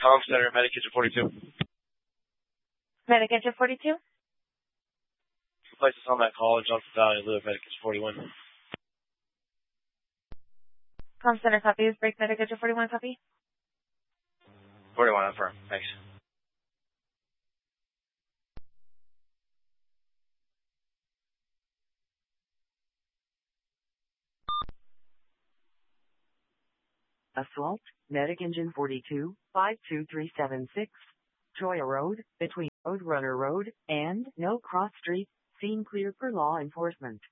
Comm Center, Medic Engine 42. Medic Engine 42? Place us on that call in Johnson Valley, Lewis, Medic Engine 41. Comm Center copies. Break Medic Engine 41 copy. 41 confirm. Thanks. Assault, Medic Engine 42, 52376, Troya Road, between Roadrunner Road and No Cross Street, scene clear for law enforcement.